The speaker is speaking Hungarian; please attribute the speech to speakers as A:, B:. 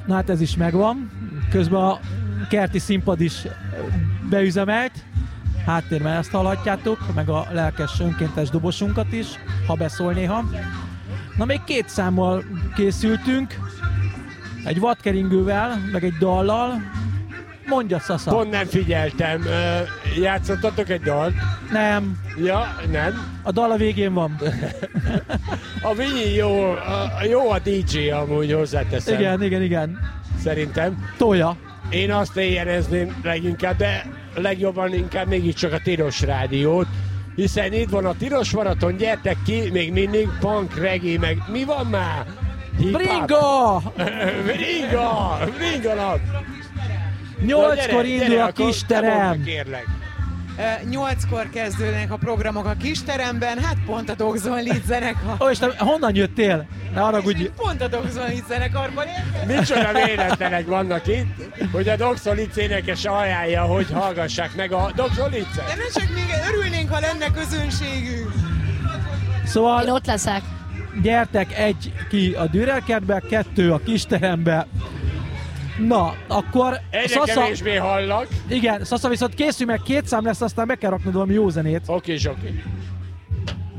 A: Na hát ez is megvan. Közben a kerti színpad is beüzemelt. Háttérben ezt hallhatjátok, meg a lelkes önkéntes dobosunkat is, ha beszól néha. Na még 2 számmal készültünk. Egy vadkeringővel, meg egy dallal. Mondja, Szasza.
B: Pont nem figyeltem. Játszottatok egy dalt?
A: Nem.
B: Ja, nem?
A: A dal a végén van.
B: A Vinyi jó a DJ amúgy, hozzáteszem.
A: Igen.
B: Szerintem.
A: Tolja.
B: Én azt éjjelezném leginkább, de legjobban inkább mégiscsak a Tilos Rádiót, hiszen itt van a Tilos Maraton, gyertek ki, még mindig punk, reggae, meg mi van már?
A: Bringa!
B: Bringa!
A: 8-kor indul a kisterem.
C: 8-kor kezdődnek a programok a kisteremben, hát pont a Dogzone zenekar.
A: És te honnan jöttél? Ne haragudj.
C: Pont a Dogzone zenekarban érkeztem.
B: Micsoda véletlenek vannak itt, hogy a Dogzolic énekes ajánlja, hogy hallgassák meg a Dogzolicet.
C: De ne csak még örülnénk, ha lenne közönségünk.
A: Szóval
D: Én ott leszek.
A: gyertek, 1 ki a Dürerkertbe, 2 a kisterembe. Na, akkor
B: Egyre kevésbé hallak.
A: Igen, Szasza, viszont készülj meg, 2 szám lesz, aztán be kell raknod valami jó zenét.
B: Oké.